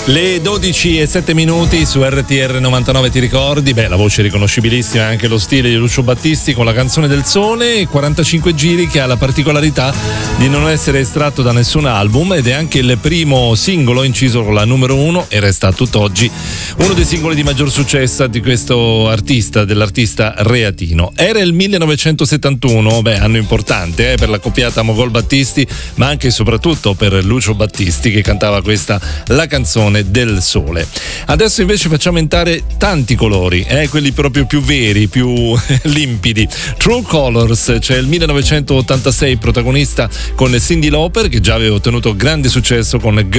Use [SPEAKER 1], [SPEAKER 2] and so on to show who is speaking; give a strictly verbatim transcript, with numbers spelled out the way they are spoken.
[SPEAKER 1] Le dodici e sette minuti su R T R novantanove, ti ricordi? Beh, la voce riconoscibilissima e anche lo stile di Lucio Battisti con La canzone del sole, quarantacinque giri, che ha la particolarità di non essere estratto da nessun album ed è anche il primo singolo inciso con la numero uno e resta a tutt'oggi uno dei singoli di maggior successo di questo artista, dell'artista reatino. Era il millenovecentosettantuno, beh, anno importante eh, per la coppiata Mogol Battisti, ma anche e soprattutto per Lucio Battisti, che cantava questa La canzone del sole. Adesso invece facciamo entrare tanti colori, eh, quelli proprio più veri, più limpidi. True Colors, c'è il millenovecentottantasei, protagonista con Cyndi Lauper, che già aveva ottenuto grande successo con